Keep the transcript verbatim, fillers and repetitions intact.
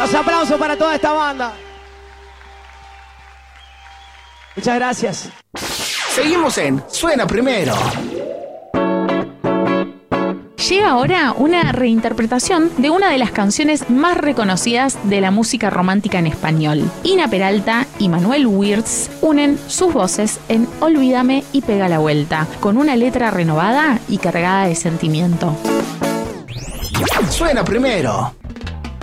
Los aplausos para toda esta banda. Muchas gracias. Seguimos en Suena Primero. Llega ahora una reinterpretación de una de las canciones más reconocidas de la música romántica en español. Ina Peralta y Manuel Wirtz unen sus voces en Olvídame y Pega la Vuelta, con una letra renovada y cargada de sentimiento. Suena Primero.